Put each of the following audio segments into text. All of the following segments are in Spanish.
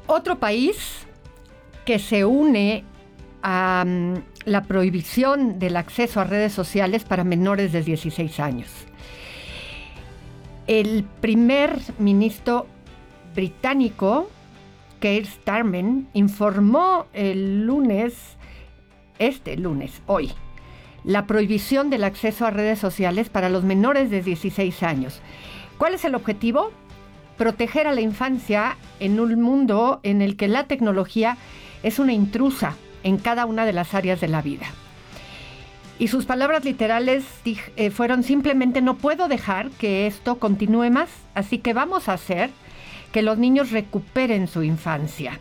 Otro país que se une a la prohibición del acceso a redes sociales para menores de 16 años. El primer ministro británico, Keir Starmer, informó hoy, la prohibición del acceso a redes sociales para los menores de 16 años. ¿Cuál es el objetivo? Proteger a la infancia en un mundo en el que la tecnología es una intrusa en cada una de las áreas de la vida. Y sus palabras literales fueron simplemente: no puedo dejar que esto continúe más, así que vamos a hacer que los niños recuperen su infancia.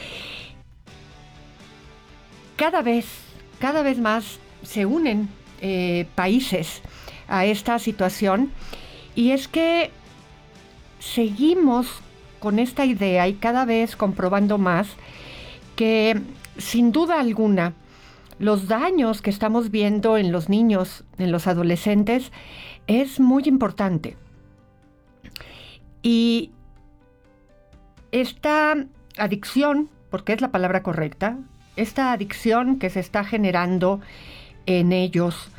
Cada vez más se unen países a esta situación, y es que seguimos con esta idea y cada vez comprobando más que, sin duda alguna, los daños que estamos viendo en los niños, en los adolescentes, es muy importante. Y esta adicción, porque es la palabra correcta, esta adicción que se está generando en ellos,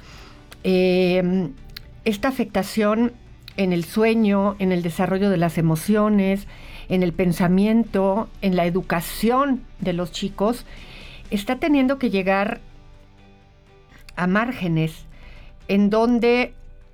esta afectación en el sueño, en el desarrollo de las emociones, en el pensamiento, en la educación de los chicos, está teniendo que llegar a márgenes en donde